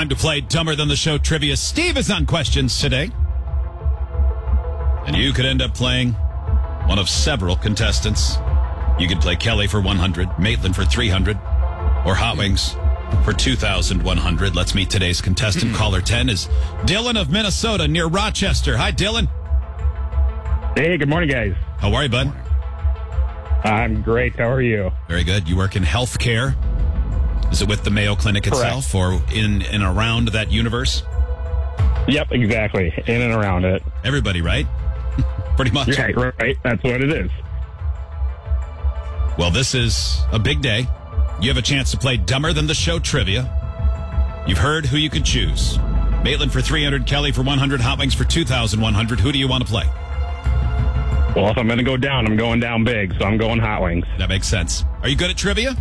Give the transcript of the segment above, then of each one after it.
Time to play Dumber Than the Show trivia. Steve is on questions today. And you could end up playing one of several contestants. You could play Kelly for 100, Maitland for 300, or Hot Wings for 2,100. Let's meet today's contestant. Caller 10 is Dylan of Minnesota near Rochester. Hi, Dylan. Hey, good morning, guys. How are you, bud? I'm great. How are you? Very good. You work in healthcare. Is it with the Mayo Clinic itself or in and around that universe? Yep, exactly. In and around it. Everybody, right? Pretty much. Yeah, right. That's what it is. Well, this is a big day. You have a chance to play Dumber Than the Show trivia. You've heard who you could choose. Maitland for 300, Kelly for 100, Hot Wings for 2,100. Who do you want to play? Well, if I'm going to go down, I'm going down big, so I'm going Hot Wings. That makes sense. Are you good at trivia?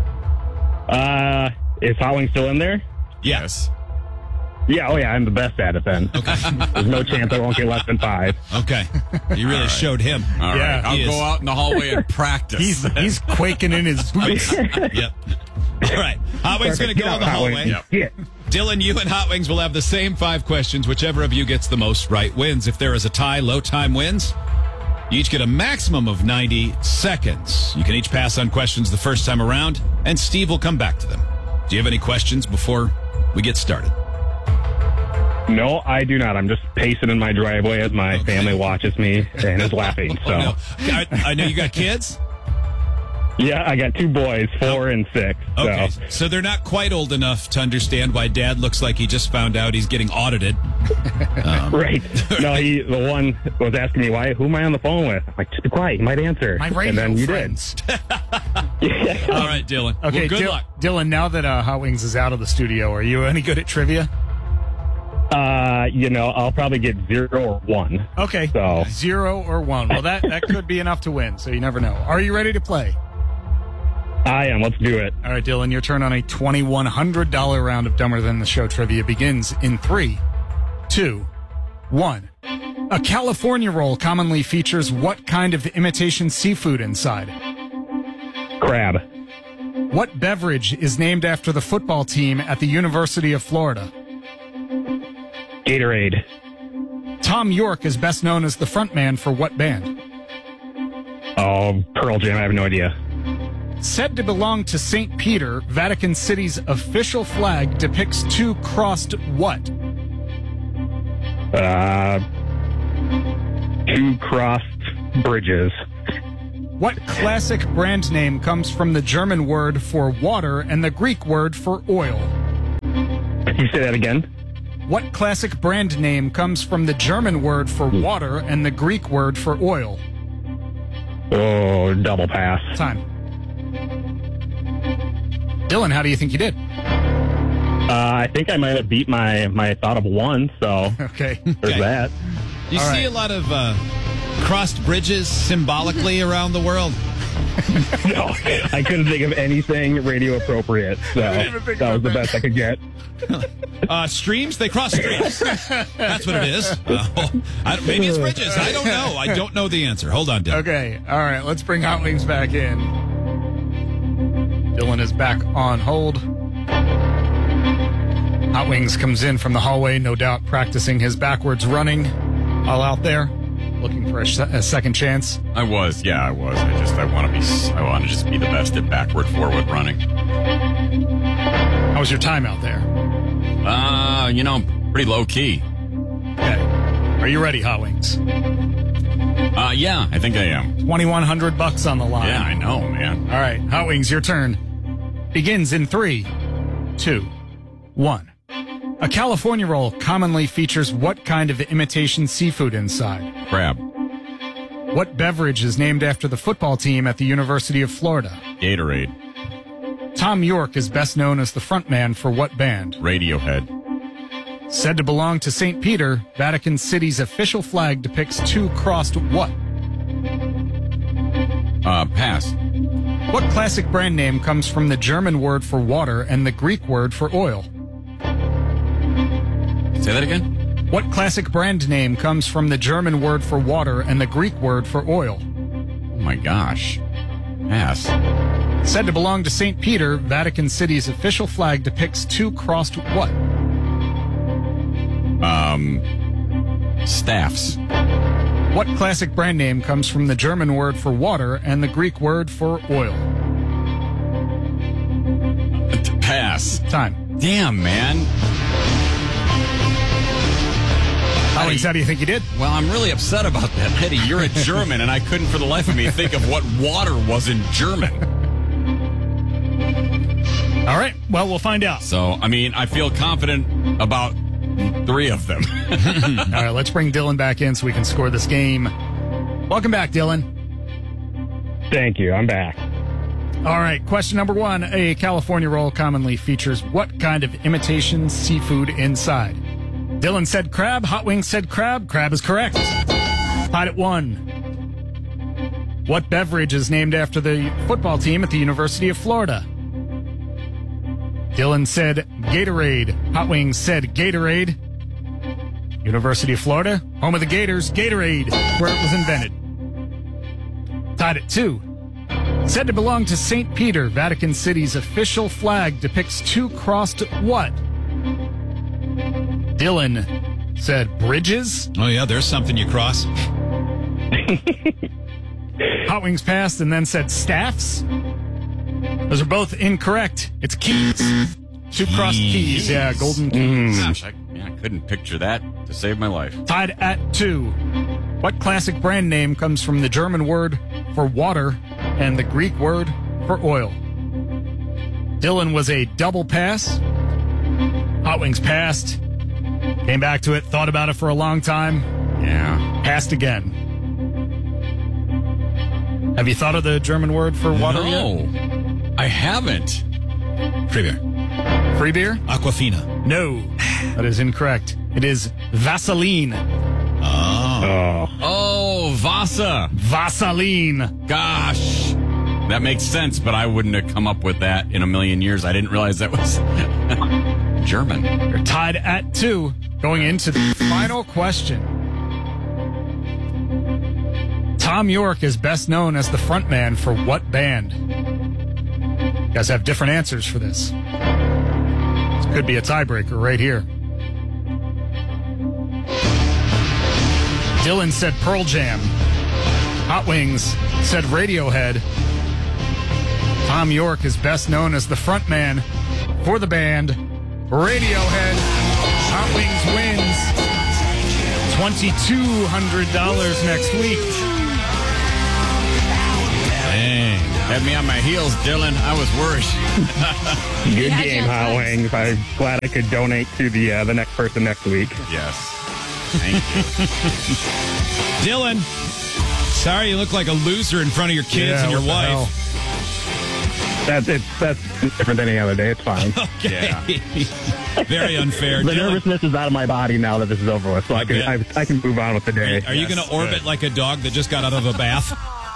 Is Hot Wings still in there? Yes. Yeah, I'm the best at it then. Okay. There's no chance I won't get less than 5. Okay. You really showed him. All right. I'll go out in the hallway and practice. He's quaking in his boots. Yep. All right. Hot Wings going to go in the hallway. Yep. Dylan, you and Hot Wings will have the same 5 questions. Whichever of you gets the most right wins. If there is a tie, low time wins. You each get a maximum of 90 seconds. You can each pass on questions the first time around, and Steve will come back to them. Do you have any questions before we get started? No, I do not. I'm just pacing in my driveway as my family watches me and is laughing. So, no. I know you got kids? Yeah, I got 2 boys, 4 and 6. Okay, so they're not quite old enough to understand why Dad looks like he just found out he's getting audited. Right. No, the one was asking me, who am I on the phone with? I'm like, just be quiet, you might answer. My radio and then you friends. did. All right, Dylan. Okay, well, good luck. Dylan, now that Hot Wings is out of the studio, are you any good at trivia? I'll probably get 0 or 1. Okay, so 0 or 1. Well, that could be enough to win, so you never know. Are you ready to play? I am. Let's do it. All right, Dylan, your turn on a $2,100 round of Dumber Than the Show trivia begins in 3, 2, 1. A California roll commonly features what kind of imitation seafood inside? Crab. What beverage is named after the football team at the University of Florida? Gatorade. Tom York is best known as the frontman for what band? Oh, Pearl Jam. I have no idea. Said to belong to St. Peter, Vatican City's official flag depicts 2 crossed what? 2 crossed bridges. What classic brand name comes from the German word for water and the Greek word for oil? Can you say that again? What classic brand name comes from the German word for water and the Greek word for oil? Oh, double pass. Time. Dylan, how do you think you did? I think I might have beat my thought of 1, so okay. There's that. You All see right. a lot of crossed bridges symbolically around the world? No, I couldn't think of anything radio appropriate, so that was the best I could get. Streams? They cross streams. That's what it is. Maybe it's bridges. I don't know. I don't know the answer. Hold on, Dylan. Okay. All right. Let's bring Hot Wings back in. Dylan is back on hold. Hot Wings comes in from the hallway, no doubt practicing his backwards running. All out there, looking for a second chance. I was. I want to just be the best at backward, forward running. How was your time out there? Pretty low key. Okay. Are you ready, Hot Wings? Yeah, I think I am. $2,100 on the line. Yeah, I know, man. All right, Hot Wings, your turn. Begins in 3, 2, 1. A California roll commonly features what kind of imitation seafood inside? Crab. What beverage is named after the football team at the University of Florida? Gatorade. Tom York is best known as the frontman for what band? Radiohead. Said to belong to St. Peter, Vatican City's official flag depicts 2 crossed what? Pass. What classic brand name comes from the German word for water and the Greek word for oil? Say that again? What classic brand name comes from the German word for water and the Greek word for oil? Oh my gosh. Pass. Said to belong to St. Peter, Vatican City's official flag depicts 2 crossed what? Staffs. What classic brand name comes from the German word for water and the Greek word for oil? Pass. Time. Damn, man. How do you think you did? Well, I'm really upset about that. Eddie, you're a German, and I couldn't for the life of me think of what water was in German. All right. Well, we'll find out. So, I mean, I feel confident about 3 of them. All right, let's bring Dylan back in so we can score this game. Welcome back, Dylan. Thank you. I'm back. All right, question number 1. A California roll commonly features what kind of imitation seafood inside? Dylan said crab. Hot Wings said crab. Crab is correct. Tied at 1. What beverage is named after the football team at the University of Florida? Dylan said Gatorade. Hot Wings said Gatorade. University of Florida, home of the Gators, Gatorade, where it was invented. Tied at 2. Said to belong to St. Peter, Vatican City's official flag depicts 2 crossed what? Dylan said bridges. Oh, yeah, there's something you cross. Hot Wings passed and then said staffs. Those are both incorrect. It's keys. 2 crossed keys. Yeah, golden keys. Gosh, I couldn't picture that to save my life. Tied at 2. What classic brand name comes from the German word for water and the Greek word for oil? Dylan was a double pass. Hot Wings passed. Came back to it, thought about it for a long time. Yeah. Passed again. Have you thought of the German word for water yet? No, I haven't. Free beer. Free beer? Aquafina. No. That is incorrect. It is Vaseline. Oh, Vasa. Vaseline. Gosh. That makes sense, but I wouldn't have come up with that in a million years. I didn't realize that was German. You're tied at 2. Going into the final question. Tom York is best known as the frontman for what band? You guys have different answers for this. This could be a tiebreaker right here. Dylan said Pearl Jam. Hot Wings said Radiohead. Tom York is best known as the frontman for the band Radiohead. Hot Wings wins $2,200 next week. Dang. Had me on my heels, Dylan. I was worried. Good game, Hot Wings. I'm glad I could donate to the next person next week. Yes. Thank you. Dylan, sorry you look like a loser in front of your kids and your what the wife. hell? That's different than any other day. It's fine. Okay. Yeah. Very unfair. The Dylan, nervousness is out of my body now that this is over with, so I can move on with the day. are you going to orbit like a dog that just got out of a bath?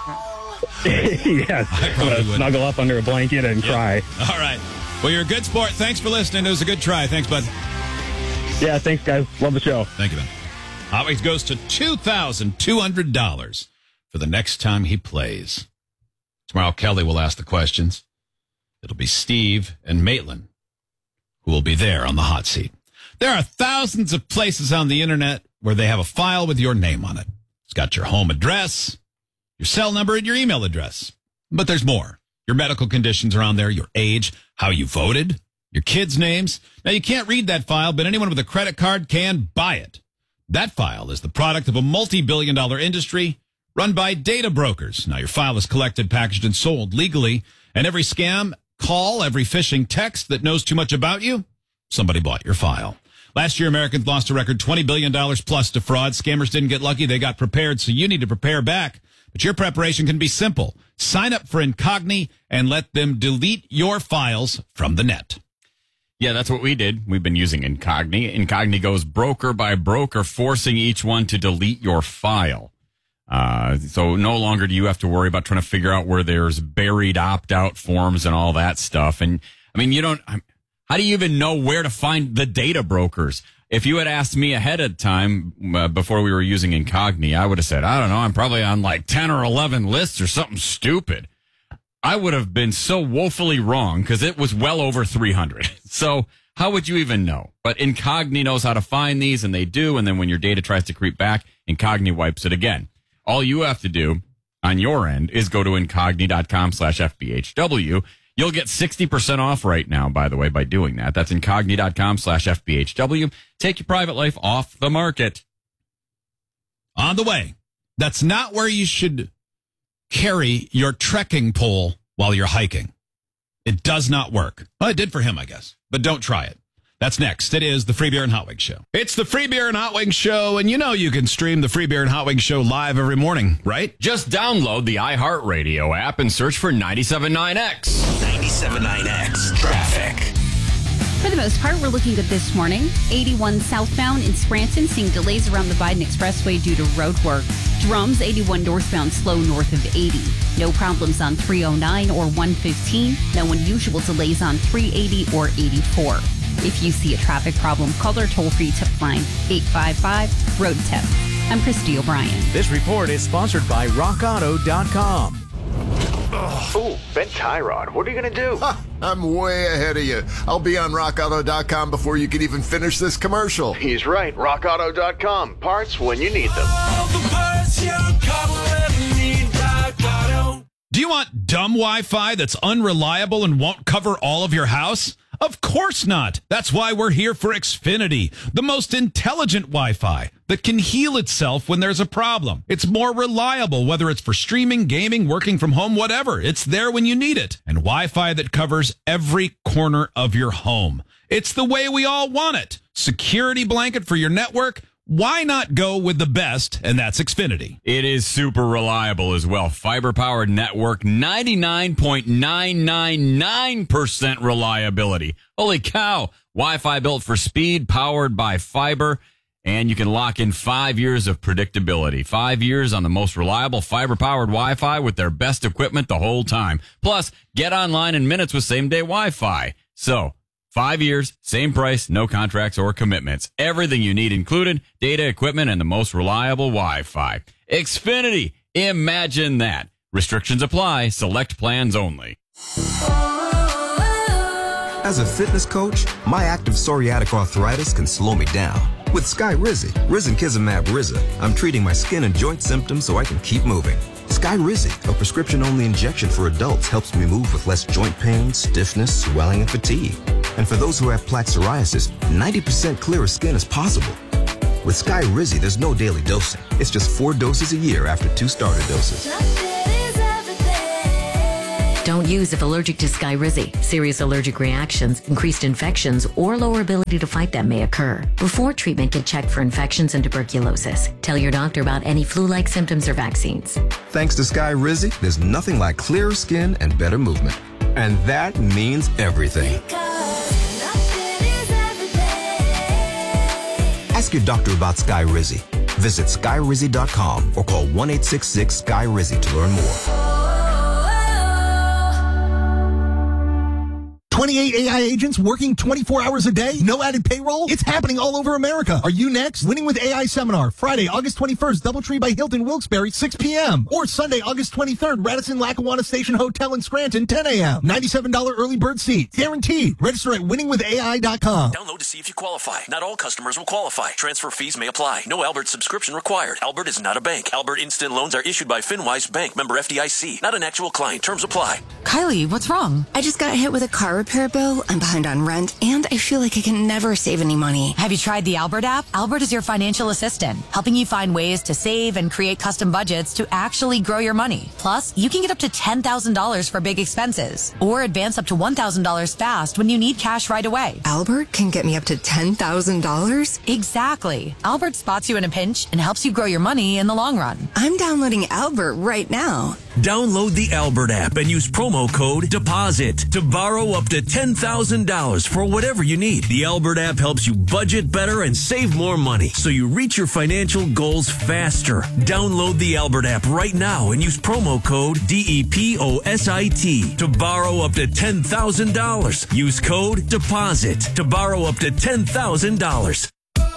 Yes. I probably wouldn't. Snuggle up under a blanket and cry. All right. Well, you're a good sport. Thanks for listening. It was a good try. Thanks, bud. Yeah, thanks, guys. Love the show. Thank you, man. Hot Wings goes to $2,200 for the next time he plays. Tomorrow, Kelly will ask the questions. It'll be Steve and Maitland who will be there on the hot seat. There are thousands of places on the internet where they have a file with your name on it. It's got your home address, your cell number, and your email address. But there's more. Your medical conditions are on there, your age, how you voted, your kids' names. Now, you can't read that file, but anyone with a credit card can buy it. That file is the product of a multi-billion-dollar industry run by data brokers. Now, your file is collected, packaged, and sold legally, and every scam, call, every phishing text that knows too much about you, somebody bought your file. Last year, Americans lost a record $20 billion plus to fraud. Scammers didn't get lucky. They got prepared, so you need to prepare back. But your preparation can be simple. Sign up for Incogni and let them delete your files from the net. Yeah, that's what we did. We've been using Incogni. Incogni goes broker by broker, forcing each one to delete your file. So no longer do you have to worry about trying to figure out where there's buried opt-out forms and all that stuff. And I mean, how do you even know where to find the data brokers? If you had asked me ahead of time before we were using Incogni, I would have said, I don't know, I'm probably on like 10 or 11 lists or something stupid. I would have been so woefully wrong because it was well over 300. So how would you even know? But Incogni knows how to find these, and they do. And then when your data tries to creep back, Incogni wipes it again. All you have to do on your end is go to incogni.com/FBHW. You'll get 60% off right now, by the way, by doing that. That's incogni.com/FBHW. Take your private life off the market. On the way, that's not where you should carry your trekking pole while you're hiking. It does not work. Well, it did for him, I guess, but don't try it. That's next. It is the Free Beer and Hot Wings Show. It's the Free Beer and Hot Wings Show, and you know you can stream the Free Beer and Hot Wings Show live every morning, right? Just download the iHeartRadio app and search for 97.9X. 97.9X traffic. For the most part, we're looking good this morning. 81 southbound in Scranton, seeing delays around the Biden Expressway due to road work. Drums, 81 northbound, slow north of 80. No problems on 309 or 115. No unusual delays on 380 or 84. If you see a traffic problem, call our toll-free tip line, 855-ROAD-TIP. I'm Christy O'Brien. This report is sponsored by RockAuto.com. Ooh, bent tie rod. What are you going to do? I'm way ahead of you. I'll be on RockAuto.com before you can even finish this commercial. He's right. RockAuto.com. Parts when you need them. All the parts your car will ever need. Rock Auto. Do you want dumb Wi-Fi that's unreliable and won't cover all of your house? Of course not. That's why we're here for Xfinity, the most intelligent Wi-Fi that can heal itself when there's a problem. It's more reliable, whether it's for streaming, gaming, working from home, whatever. It's there when you need it. And Wi-Fi that covers every corner of your home. It's the way we all want it. Security blanket for your network. Why not go with the best? And that's Xfinity. It is super reliable as well. Fiber-powered network, 99.999% reliability. Holy cow. Wi-Fi built for speed, powered by fiber. And you can lock in 5 years of predictability. 5 years on the most reliable fiber-powered Wi-Fi with their best equipment the whole time. Plus, get online in minutes with same-day Wi-Fi. So, 5 years, same price, no contracts or commitments. Everything you need included, data, equipment, and the most reliable Wi-Fi. Xfinity, imagine that. Restrictions apply, select plans only. As a fitness coach, my active psoriatic arthritis can slow me down. With Skyrizi, Risankizumab Riza, I'm treating my skin and joint symptoms so I can keep moving. Skyrizi, a prescription-only injection for adults, helps me move with less joint pain, stiffness, swelling, and fatigue. And for those who have plaque psoriasis, 90% clearer skin is possible. With Skyrizi, there's no daily dosing. It's just 4 doses a year after 2 starter doses. Don't use if allergic to Skyrizi. Serious allergic reactions, increased infections, or lower ability to fight them may occur. Before treatment, get checked for infections and tuberculosis. Tell your doctor about any flu-like symptoms or vaccines. Thanks to Skyrizi, there's nothing like clearer skin and better movement. And that means everything. Ask your doctor about Skyrizi. Visit Skyrizi.com or call 1-866-SKY-RIZI to learn more. 28 AI agents working 24 hours a day? No added payroll? It's happening all over America. Are you next? Winning with AI Seminar, Friday, August 21st, Doubletree by Hilton Wilkes-Barre, 6 p.m. Or Sunday, August 23rd, Radisson-Lackawanna Station Hotel in Scranton, 10 a.m. $97 early bird seats. Guaranteed. Register at winningwithai.com. Download to see if you qualify. Not all customers will qualify. Transfer fees may apply. No Albert subscription required. Albert is not a bank. Albert Instant Loans are issued by FinWise Bank, member FDIC. Not an actual client. Terms apply. Kylie, what's wrong? I just got hit with a car repair bill. I'm behind on rent, and I feel like I can never save any money. Have you tried the Albert app? Albert is your financial assistant, helping you find ways to save and create custom budgets to actually grow your money. Plus, you can get up to $10,000 for big expenses, or advance up to $1,000 fast when you need cash right away. Albert can get me up to $10,000? Exactly. Albert spots you in a pinch and helps you grow your money in the long run. I'm downloading Albert right now. Download the Albert app and use promo code DEPOSIT to borrow up to $10,000 for whatever you need. The Albert app helps you budget better and save more money so you reach your financial goals faster. Download the Albert app right now and use promo code DEPOSIT to borrow up to $10,000. Use code DEPOSIT to borrow up to $10,000.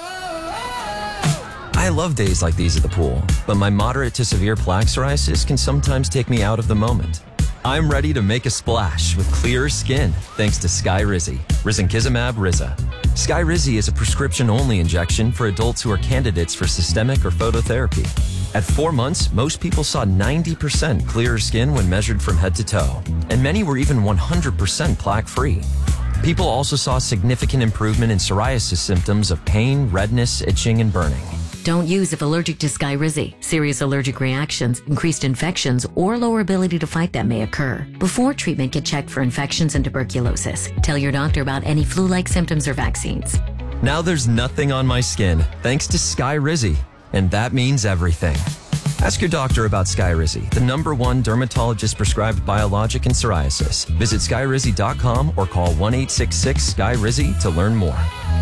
I love days like these at the pool, but my moderate to severe plaque psoriasis can sometimes take me out of the moment. I'm ready to make a splash with clearer skin thanks to Skyrizi, risankizumab Riza. Skyrizi is a prescription-only injection for adults who are candidates for systemic or phototherapy. At 4 months, most people saw 90% clearer skin when measured from head to toe, and many were even 100% plaque-free. People also saw significant improvement in psoriasis symptoms of pain, redness, itching, and burning. Don't use if allergic to Skyrizi. Serious allergic reactions, increased infections, or lower ability to fight them may occur. Before treatment, get checked for infections and tuberculosis. Tell your doctor about any flu-like symptoms or vaccines. Now there's nothing on my skin thanks to Skyrizi, and that means everything. Ask your doctor about Skyrizi, the #1 dermatologist-prescribed biologic in psoriasis. Visit Skyrizi.com or call 1-866-SKY-RIZI to learn more.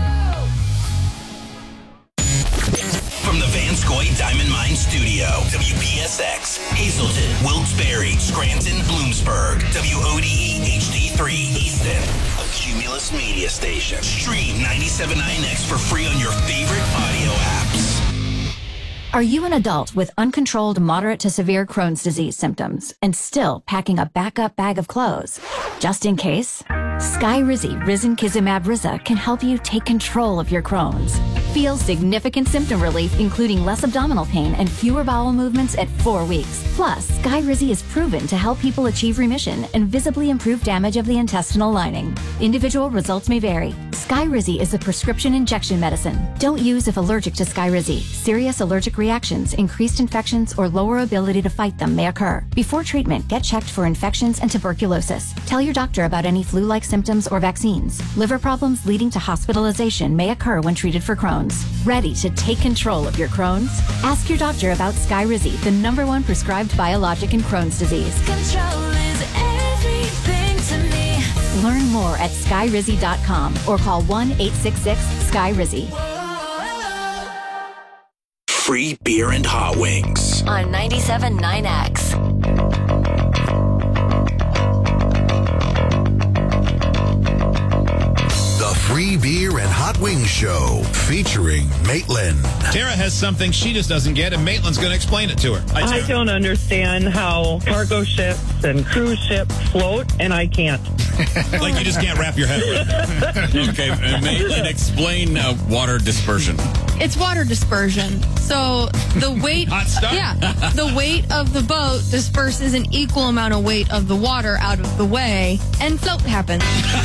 From the Vanscoy Diamond Mine Studio, WPSX, Hazleton, Wilkes-Barre, Scranton, Bloomsburg, WODE HD3 Easton, a Cumulus media station. Stream 97.9X for free on your favorite audio apps. Are you an adult with uncontrolled moderate to severe Crohn's disease symptoms and still packing a backup bag of clothes? Just in case, Skyrizi risankizumab Riza can help you take control of your Crohn's. Feel significant symptom relief, including less abdominal pain and fewer bowel movements at 4 weeks. Plus, Skyrizi is proven to help people achieve remission and visibly improve damage of the intestinal lining. Individual results may vary. Skyrizi is a prescription injection medicine. Don't use if allergic to Skyrizi. Serious allergic reactions, increased infections, or lower ability to fight them may occur. Before treatment, get checked for infections and tuberculosis. Tell your doctor about any flu-like symptoms or vaccines. Liver problems leading to hospitalization may occur when treated for Crohn's. Ready to take control of your Crohn's? Ask your doctor about Skyrizi, the #1 prescribed biologic in Crohn's disease. Control is everything to me. Learn more at Skyrizi.com or call 1-866-SKY-RIZI. Free beer and hot wings. On 97.9X. The Free Beer and Hot Wings Show featuring Maitland. Tara has something she just doesn't get, and Maitland's going to explain it to her. I don't understand how cargo ships and cruise ships float, and I can't. Like you just can't wrap your head around it. Okay, Maitland, explain water dispersion. It's water dispersion. So the weight, Hot stuff. Yeah, the weight of the boat disperses an equal amount of weight of the water out of the way, and float happens.